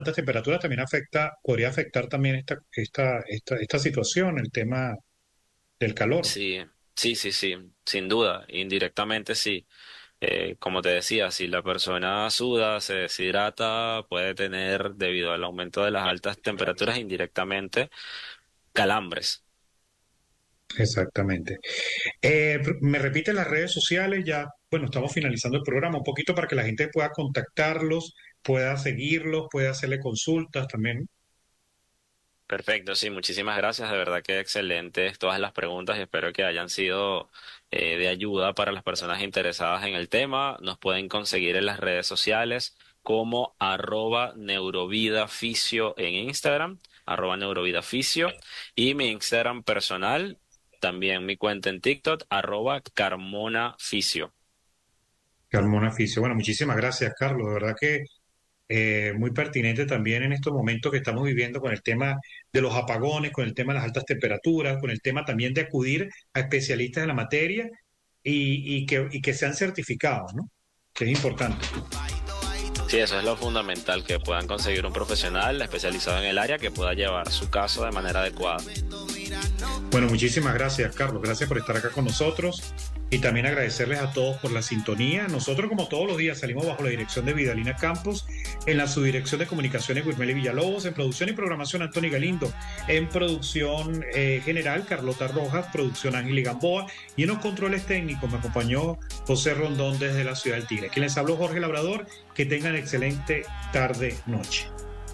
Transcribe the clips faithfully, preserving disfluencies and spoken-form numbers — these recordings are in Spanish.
altas temperaturas también afecta, podría afectar también esta, esta, esta, esta situación, el tema del calor. Sí, sí, sí, sí, sin duda, indirectamente sí. Eh, como te decía, si la persona suda, se deshidrata, puede tener, debido al aumento de las altas temperaturas, indirectamente calambres. Exactamente. Eh, me repite las redes sociales, ya, bueno, estamos finalizando el programa un poquito para que la gente pueda contactarlos, pueda seguirlos, pueda hacerle consultas también. Perfecto, sí, muchísimas gracias. De verdad que excelentes todas las preguntas y espero que hayan sido eh, de ayuda para las personas interesadas en el tema. Nos pueden conseguir en las redes sociales como arroba neurovidaficio en Instagram, arroba neurovidaficio, y mi Instagram personal, también mi cuenta en TikTok, arroba carmonaficio. Carmona Fisio. Bueno, muchísimas gracias, Carlos. De verdad que eh, muy pertinente también en estos momentos que estamos viviendo con el tema de los apagones, con el tema de las altas temperaturas, con el tema también de acudir a especialistas de la materia y, y que, y que sean certificados, ¿no? Que es importante. Sí, eso es lo fundamental, que puedan conseguir un profesional especializado en el área que pueda llevar su caso de manera adecuada. Bueno, muchísimas gracias, Carlos. Gracias por estar acá con nosotros y también agradecerles a todos por la sintonía. Nosotros, como todos los días, salimos bajo la dirección de Vidalina Campos, en la subdirección de comunicaciones Wilmely Villalobos, en producción y programación Anthony Galindo, en producción eh, general Carlota Rojas, producción Ángel Gamboa y en los controles técnicos me acompañó José Rondón desde la ciudad del Tigre. Quien les habló, Jorge Labrador. Que tengan excelente tarde, noche.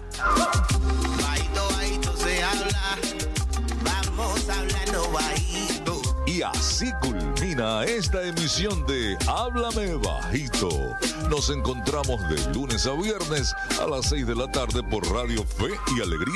Bajito, bajito se habla, vamos hablando bajito. Y así culmina esta emisión de Háblame Bajito. Nos encontramos de lunes a viernes a las seis de la tarde por Radio Fe y Alegría.